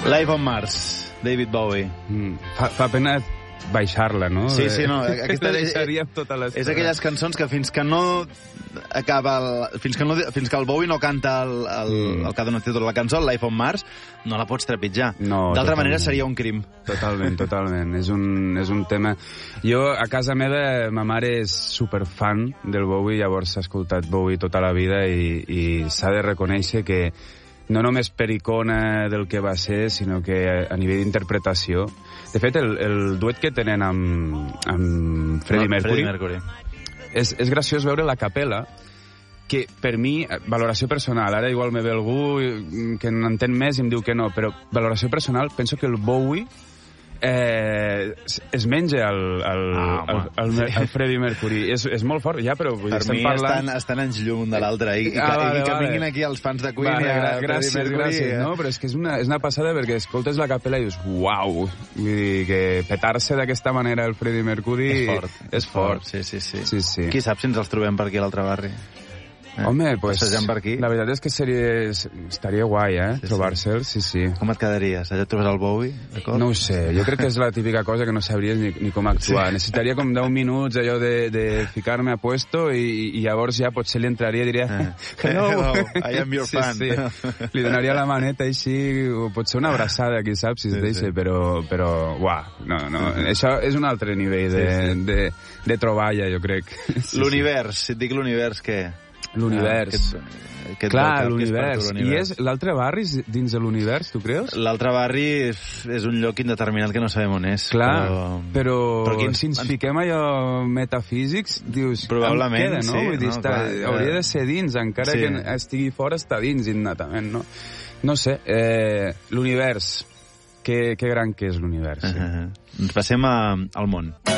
Life on Mars, David Bowie. Fa pena baixar-la, no? Sí, no. Aquesta tota és aquelles cançons que fins que no acaba... Fins que el Bowie no canta el que ha donat títol a la cançó, el Life on Mars, no la pots trepitjar. No, d'altra manera seria un crim. Totalment. És un tema... Jo, a casa meva, ma mare és superfan del Bowie, llavors ha escoltat Bowie tota la vida i s'ha de reconèixer que no només per icona del que va ser, sinó que a nivell d'interpretació... De fet, el duet que tenen amb Freddie Mercury és graciós veure la capella, que per mi, valoració personal, ara igual me ve algú que n'entén més i em diu que no, però valoració personal, penso que el Bowie es menja el Freddie Mercury. És molt fort, ja, però per mi estan anys llum un de l'altre i que vinguin aquí els fans de Queen i a Freddie Mercury. Gràcies, no? Però és que és una passada perquè escoltes la capella i dius, uau, vull dir que petar-se d'aquesta manera el Freddie Mercury és fort. Sí. Qui sap si ens els trobem per aquí a l'altre barri? Home, pues, la veritat és que estaria guai, trobar-se'ls, sí. Com et quedaries? Allà et trobes el Bowie? No ho sé, jo crec que és la típica cosa que no sabries ni com actuar. Necessitaria com 10 minuts allò de ficar-me a puesto i llavors ja potser li entraria i diria hello, I am your fan. Sí. Li donaria la maneta així, o potser una abraçada, qui sap, si es deixa, però uah, no. Això és un altre nivell de troballa, jo crec. L'univers, si et dic l'univers, què? L'univers. Clar, l'univers. I és l'altre barri dins de l'univers, tu creus? L'altre barri és un lloc indeterminat que no sabem on és. Clar, però si ens fiquem allò metafísics, dius, probablement, queda, no? Sí. Vull dir, hauria de ser dins, encara que estigui fora, està dins innatament, no? No sé, l'univers, que gran que és l'univers. Ens passem al món.